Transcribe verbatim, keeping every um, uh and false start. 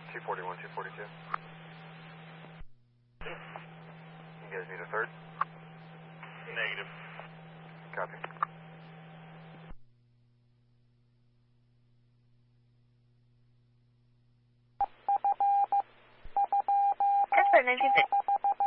two forty-one, two forty-two. You guys need a third? Negative. Copy. Transport nineteen fifty.